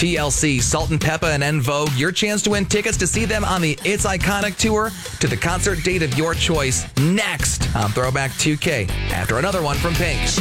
TLC, Salt and Peppa, and En Vogue. Your chance to win tickets to see them on the It's Iconic Tour to the concert date of your choice next on Throwback 2K after another one from Pink.